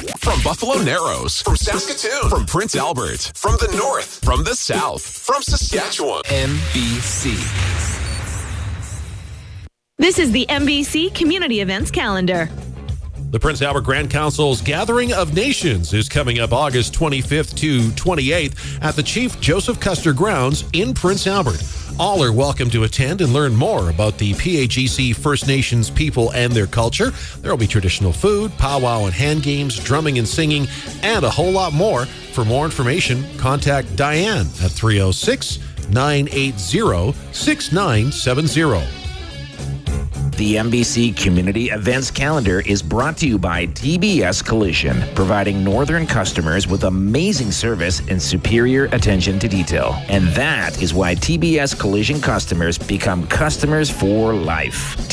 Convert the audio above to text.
From Buffalo Narrows, from Saskatoon, from Prince Albert, from the north, from the south, from Saskatchewan. NBC. This is the NBC Community Events Calendar. The Prince Albert Grand Council's Gathering of Nations is coming up August 25th to 28th at the Chief Joseph Custer Grounds in Prince Albert. All are welcome to attend and learn more about the PAGC First Nations people and their culture. There will be traditional food, powwow and hand games, drumming and singing, and a whole lot more. For more information, contact Diane at 306-980-6970. The NBC Community Events Calendar is brought to you by TBS Collision, providing northern customers with amazing service and superior attention to detail. And that is why TBS Collision customers become customers for life.